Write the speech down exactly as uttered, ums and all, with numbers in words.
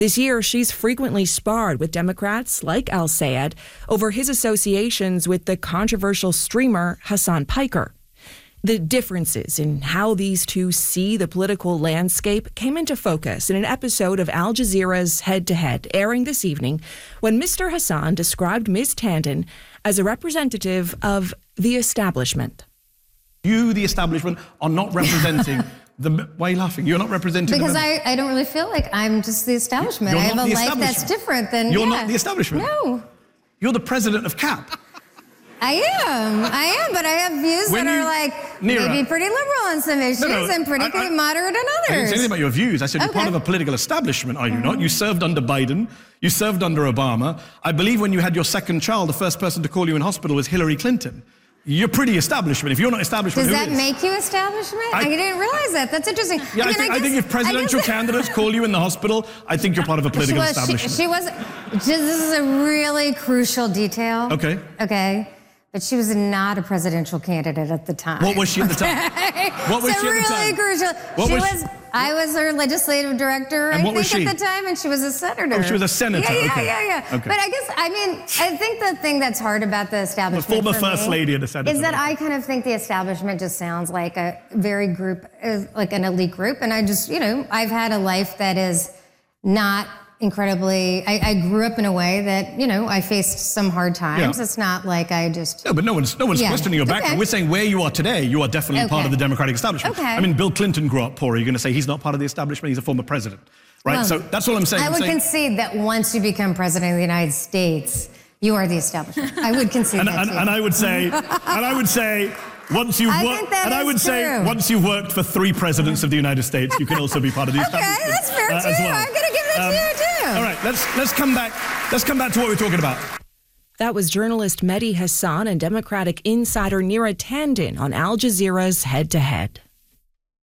This year, she's frequently sparred with Democrats like Al-Sayed over his associations with the controversial streamer Hasan Piker. The differences in how these two see the political landscape came into focus in an episode of Al Jazeera's Head to Head, airing this evening, when Mister Hassan described Miz Tandon as a representative of the establishment. You, the establishment, are not representing the... Why are you laughing? You're not representing... Because the I, I don't really feel like I'm just the establishment. You're I have not a the life that's different than... You're yeah. not the establishment? No. You're the president of C A P. I am, I am, but I have views When that you- are like Neera, maybe pretty liberal on some issues No, no, and pretty I- I- moderate on I didn't say others. anything about your views. I said you're Okay. part of a political establishment, are you not? You served under Biden. You served under Obama. I believe when you had your second child, the first person to call you in hospital was Hillary Clinton. You're pretty establishment. If you're not establishment, Does who that is? make you establishment? I, I- I didn't realize that. That's interesting. Yeah, I, mean, think, I, guess- think if presidential I guess- candidates call you in the hospital, I think you're part of a She political was, she, establishment. she was, this is a really crucial detail. Okay. Okay. But she was not a presidential candidate at the time. What was she at the time? What was so she at the really time? crucial. What she was was, she- I was her legislative director, And I what was think, she? at the time, and she was a senator. Oh, she was a senator, Yeah, yeah, okay. yeah, yeah. Okay. But I guess, I mean, I think the thing that's hard about the establishment The former for first me lady of the Senate. is that I kind of think the establishment just sounds like a very group, uh, like an elite group. And I just, you know, I've had a life that is not incredibly, I, I grew up in a way that, you know, I faced some hard times. Yeah. It's not like I just... No, but no one's no one's Yeah. questioning your background. Okay. We're saying where you are today, you are definitely part Okay. of the Democratic establishment. Okay. I mean, Bill Clinton grew up poor. Are you going to say he's not part of the establishment? He's a former president, right? Well, so that's all I'm saying. I I'm would saying, concede that once you become president of the United States, you are the establishment. I would concede and, that and, too. and I would say, and I would say, once you've I worked, think that and I is would say, true. once you've worked for three presidents of the United States, you can also be part of the Okay, establishment. that's fair uh, as too. well. I'm gonna give that to you too. All right, let's let's come back. Let's come back to what we're talking about. That was journalist Mehdi Hassan and Democratic insider Neera Tandon on Al Jazeera's Head to Head.